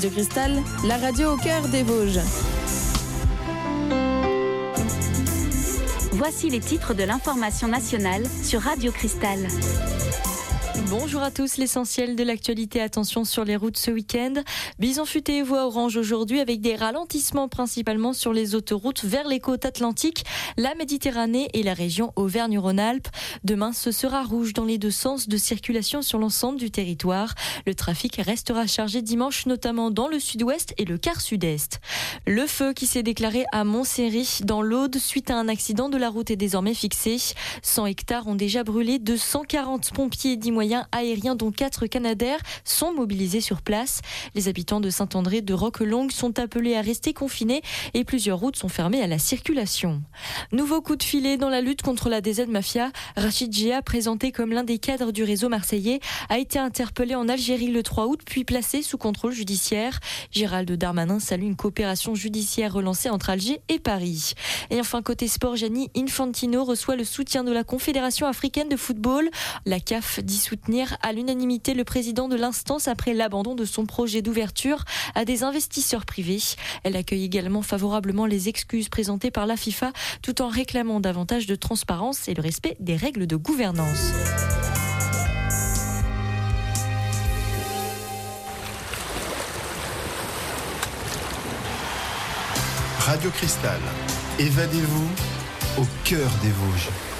Radio Cristal, la radio au cœur des Vosges. Voici les titres de l'information nationale sur Radio Cristal. Bonjour à tous, l'essentiel de l'actualité. Attention sur les routes ce week-end. Bison futé et voie orange aujourd'hui avec des ralentissements principalement sur les autoroutes vers les côtes atlantiques, la Méditerranée et la région Auvergne-Rhône-Alpes. Demain, ce sera rouge dans les deux sens de circulation sur l'ensemble du territoire. Le trafic restera chargé dimanche, notamment dans le sud-ouest et le quart sud-est. Le feu qui s'est déclaré à Montserry dans l'Aude suite à un accident de la route est désormais fixé. 100 hectares ont déjà brûlé, 240 pompiers et 10 moyens aériens dont 4 Canadair sont mobilisés sur place. Les habitants de Saint-André de Roquelongue sont appelés à rester confinés et plusieurs routes sont fermées à la circulation. Nouveau coup de filet dans la lutte contre la DZ Mafia. Rachid Gia, présenté comme l'un des cadres du réseau marseillais, a été interpellé en Algérie le 3 août puis placé sous contrôle judiciaire. Gérald Darmanin salue une coopération judiciaire relancée entre Alger et Paris. Et enfin, côté sport, Gianni Infantino reçoit le soutien de la Confédération africaine de football. La CAF dit soutenir à l'unanimité le président de l'instance après l'abandon de son projet d'ouverture à des investisseurs privés. Elle accueille également favorablement les excuses présentées par la FIFA tout en réclamant davantage de transparence et le respect des règles de gouvernance. Radio Cristal, évadez-vous au cœur des Vosges.